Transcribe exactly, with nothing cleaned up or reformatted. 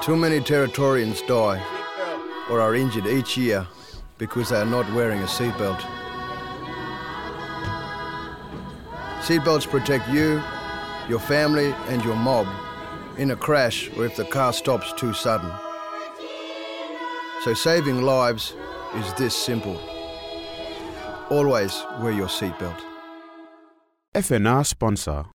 Too many Territorians die or are injured each year because they are not wearing a seatbelt. Seatbelts protect you, your family and your mob in a crash or if the car stops too sudden. So saving lives is this simple. Always wear your seatbelt. F N R sponsor